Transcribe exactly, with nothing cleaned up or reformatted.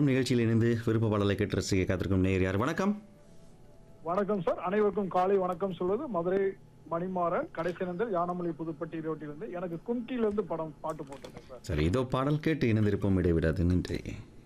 வணக்கம் நிகழ்ச்சியில் இணைந்து விருப்ப பாடலை கேட்டு ரசிக்க காத்திருக்கும் நேயர் யார்? வணக்கம். வணக்கம் சார், அனைவருக்கும் காலை வணக்கம் சொல்வது மதுரை மணிமாறன், கடைசிநந்தல் யானமலை புதுப்பட்டி ரோட்டிலிருந்து. எனக்கு கும்கியிலிருந்து படம் பாட்டு போட்டிருக்கேன் சார். சரி, இதோ பாடல் கேட்டு இணைந்திருப்போம், இடைவிடாது. நன்றி.